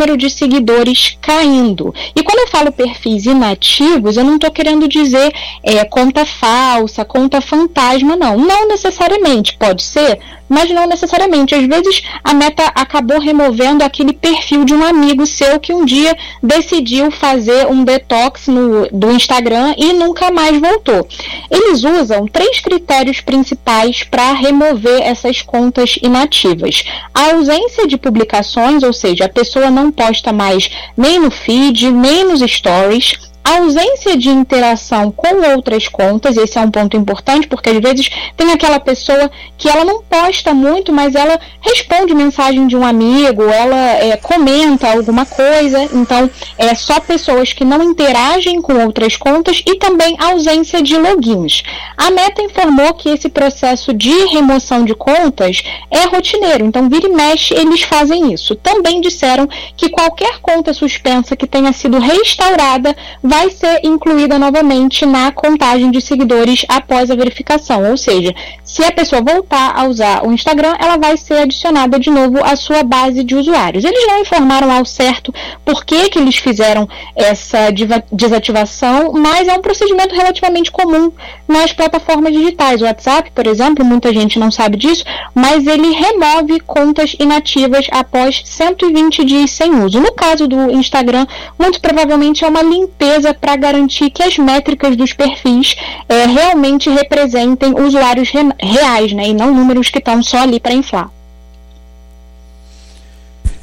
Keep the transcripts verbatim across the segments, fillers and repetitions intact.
número de seguidores caindo. E quando eu falo perfis inativos, eu não estou querendo dizer é, conta falsa, conta fantasma, não. Não necessariamente, pode ser, mas não necessariamente. Às vezes a Meta acabou removendo aquele perfil de um amigo seu que um dia decidiu fazer um detox no, do Instagram e nunca mais voltou. Eles usam três critérios principais para remover essas contas inativas. A ausência de publicações, ou seja, a pessoa não posta mais nem no feed, nem nos stories. A ausência de interação com outras contas, esse é um ponto importante, porque às vezes tem aquela pessoa que ela não posta muito, mas ela responde mensagem de um amigo, ela é, comenta alguma coisa, então é só pessoas que não interagem com outras contas e também a ausência de logins. A Meta informou que esse processo de remoção de contas é rotineiro, então vira e mexe eles fazem isso. Também disseram que qualquer conta suspensa que tenha sido restaurada vai ser incluída novamente na contagem de seguidores após a verificação, ou seja, se a pessoa voltar a usar o Instagram, ela vai ser adicionada de novo à sua base de usuários. Eles não informaram ao certo por que que eles fizeram essa desativação, mas é um procedimento relativamente comum nas plataformas digitais. O WhatsApp, por exemplo, muita gente não sabe disso, mas ele remove contas inativas após cento e vinte dias sem uso. No caso do Instagram, muito provavelmente é uma limpeza para garantir que as métricas dos perfis é, realmente representem usuários re reais, né, e não números que estão só ali para inflar.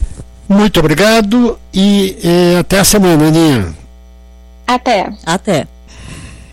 Muito obrigado e é, até a semana, Aninha. Até. Até.